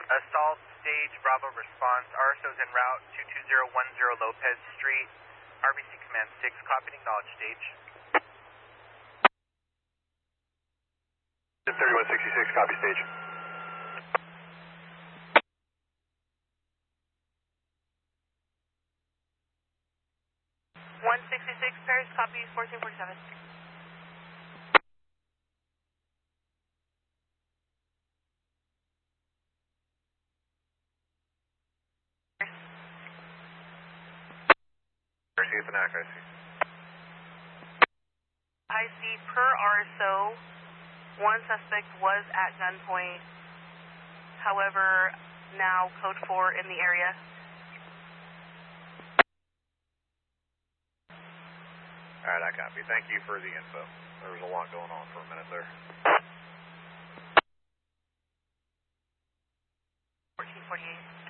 Assault stage, Bravo response. RSO's en route to 2010 Lopez Street. RBC Command 6, copy and acknowledge stage. 3166, copy stage. Paris, copy 1447. Mercy at the NAC, I see. I see per RSO, one suspect was at gunpoint, however, now code 4 in the area. Alright, I copy. Thank you for the info. There was a lot going on for a minute there. 1448.